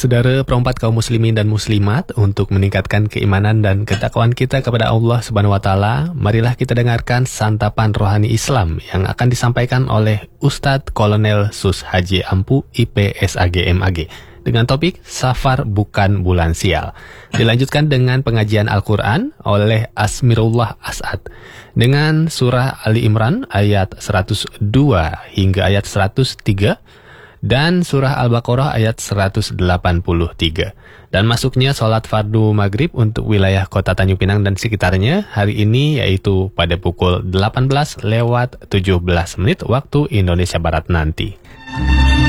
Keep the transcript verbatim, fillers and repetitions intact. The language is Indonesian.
Saudara perempat kaum muslimin dan muslimat, untuk meningkatkan keimanan dan ketakwaan kita kepada Allah Subhanahu wa taala, marilah kita dengarkan santapan rohani Islam yang akan disampaikan oleh Ustadz Kolonel Sus Haji Ampu I P S A G M A G dengan topik Safar Bukan Bulan Sial. Dilanjutkan dengan pengajian Al-Quran oleh Asmirullah As'ad dengan surah Ali Imran ayat seratus dua hingga ayat seratus tiga dan surah Al-Baqarah ayat seratus delapan puluh tiga. Dan masuknya sholat fardu maghrib untuk wilayah kota Tanjung Pinang dan sekitarnya hari ini yaitu pada pukul delapan belas lewat tujuh belas menit waktu Indonesia Barat nanti.